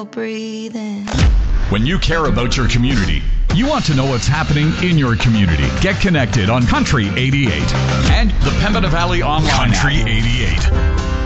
breathing. When you care about your community, you want to know what's happening in your community. Get connected on Country 88 and the Pembina Valley online Country app. 88.